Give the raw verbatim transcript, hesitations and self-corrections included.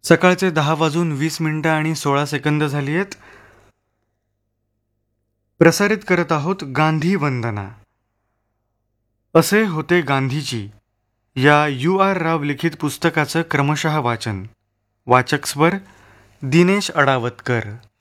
सकाळचे दहा वाजून वीस मिनिटं आणि सोळा सेकंद झाली आहेत. प्रसारित करत आहोत गांधी वंदना. असे होते गांधीजी या यू आर राव लिखित पुस्तकाचं क्रमशः वाचन. वाचक स्वर दिनेश अडावतकर.